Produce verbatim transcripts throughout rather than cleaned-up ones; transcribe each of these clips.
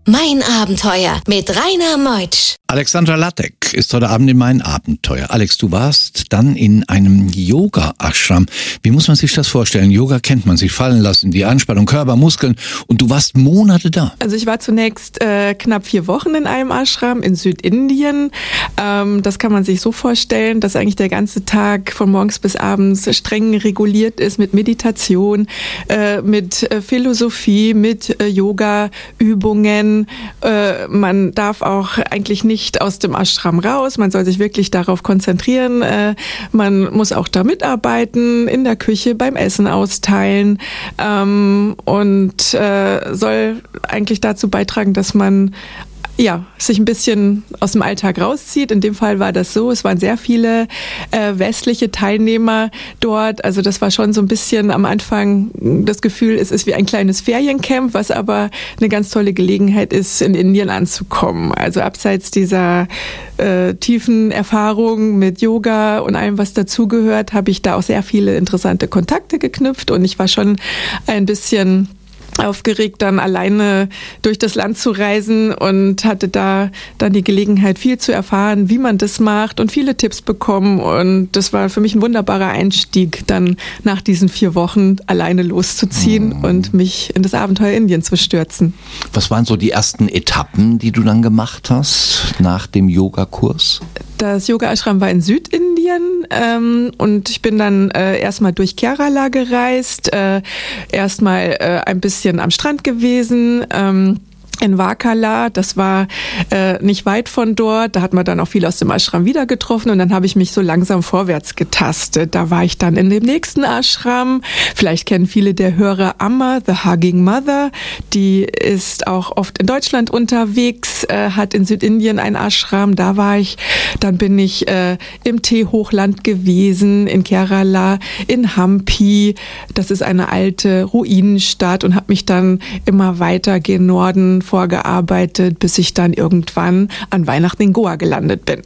Mein Abenteuer mit Rainer Meutsch. Alexandra Lattek ist heute Abend in Mein Abenteuer. Alex, du warst dann in einem Yoga-Ashram. Wie muss man sich das vorstellen? Yoga kennt man, sich fallen lassen, die Anspannung, Körper, Muskeln. Und du warst Monate da. Also ich war zunächst äh, knapp vier Wochen in einem Ashram in Südindien. Ähm, das kann man sich so vorstellen, dass eigentlich der ganze Tag von morgens bis abends streng reguliert ist mit Meditation, äh, mit äh, Philosophie, mit äh, Yoga-Übungen. Äh, man darf auch eigentlich nicht aus dem Ashram raus. Man soll sich wirklich darauf konzentrieren. Äh, man muss auch da mitarbeiten, in der Küche, beim Essen austeilen ähm, und äh, soll eigentlich dazu beitragen, dass man ja, sich ein bisschen aus dem Alltag rauszieht. In dem Fall war das so. Es waren sehr viele äh, westliche Teilnehmer dort. Also das war schon so ein bisschen am Anfang das Gefühl, es ist wie ein kleines Feriencamp, was aber eine ganz tolle Gelegenheit ist, in Indien anzukommen. Also abseits dieser äh, tiefen Erfahrung mit Yoga und allem, was dazugehört, habe ich da auch sehr viele interessante Kontakte geknüpft und ich war schon ein bisschen aufgeregt, dann alleine durch das Land zu reisen und hatte da dann die Gelegenheit, viel zu erfahren, wie man das macht und viele Tipps bekommen. Und das war für mich ein wunderbarer Einstieg, dann nach diesen vier Wochen alleine loszuziehen mhm. und mich in das Abenteuer Indien zu stürzen. Was waren so die ersten Etappen, die du dann gemacht hast nach dem Yogakurs? Das Yoga-Ashram war in Südindien ähm, und ich bin dann äh, erstmal durch Kerala gereist, äh, erstmal äh, ein bisschen am Strand gewesen, ähm, in Varkala, das war äh, nicht weit von dort, da hat man dann auch viel aus dem Ashram wieder getroffen und dann habe ich mich so langsam vorwärts getastet. Da war ich dann in dem nächsten Ashram, vielleicht kennen viele der Hörer Amma, The Hugging Mother, die ist auch oft in Deutschland unterwegs, äh, hat in Südindien ein Ashram, da war ich, dann bin ich äh, im Teehochland gewesen, in Kerala, in Hampi, das ist eine alte Ruinenstadt und habe mich dann immer weiter gen Norden vorgearbeitet, bis ich dann irgendwann an Weihnachten in Goa gelandet bin.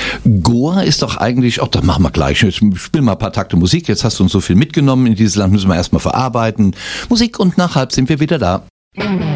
Goa ist doch eigentlich, auch das machen wir gleich, jetzt spielen wir ein paar Takte Musik, jetzt hast du uns so viel mitgenommen, in dieses Land müssen wir erstmal verarbeiten. Musik und nach halb sind wir wieder da.